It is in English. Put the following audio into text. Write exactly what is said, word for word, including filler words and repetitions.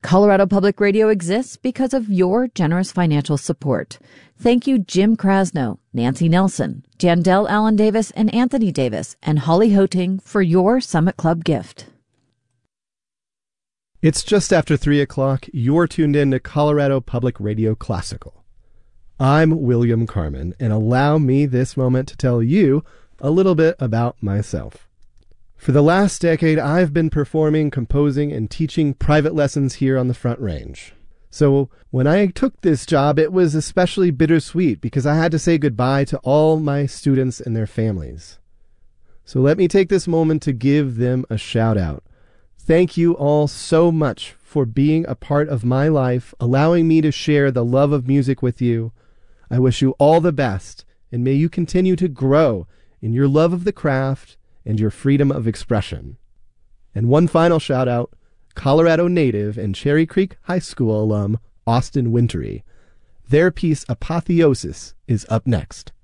Colorado Public Radio exists because of your generous financial support. Thank you, Jim Krasno, Nancy Nelson, Jandel Allen Davis, and Anthony Davis, and Holly Hoting for your Summit Club gift. It's just after three o'clock. You're tuned in to Colorado Public Radio Classical. I'm William Carmen, and allow me this moment to tell you a little bit about myself. For the last decade, I've been performing, composing, and teaching private lessons here on the Front Range. So when I took this job, it was especially bittersweet because I had to say goodbye to all my students and their families. So let me take this moment to give them a shout out. Thank you all so much for being a part of my life, allowing me to share the love of music with you. I wish you all the best, and may you continue to grow in your love of the craft and your freedom of expression. And one final shout out, Colorado native and Cherry Creek High School alum Austin Wintory. Their piece Apotheosis is up next.